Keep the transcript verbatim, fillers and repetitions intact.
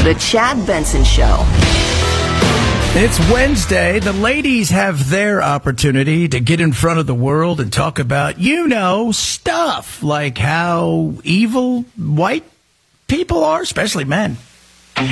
The Chad Benson Show. It's Wednesday. The ladies have their opportunity to get in front of the world and talk about, you know, stuff like how evil white people are, especially men.